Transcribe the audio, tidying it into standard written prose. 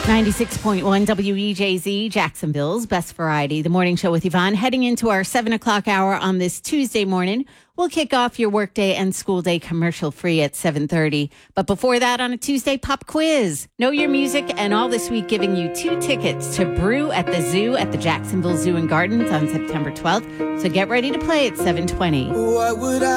96.1 WEJZ, Jacksonville's Best Variety, the morning show with Yvonne. Heading into our 7 o'clock hour on this Tuesday morning. We'll kick off your workday and school day commercial free at 7:30. But before that, on a Tuesday, pop quiz. Know your music, and all this week giving you 2 tickets to Brew at the Zoo at the Jacksonville Zoo and Gardens on September 12th. So get ready to play at 7:20.